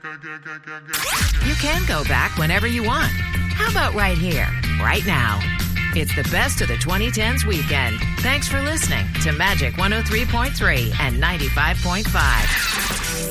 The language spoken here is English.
You can go back whenever you want. How about right here, right now? It's the best of the 2010s weekend. Thanks for listening to Magic 103.3 and 95.5.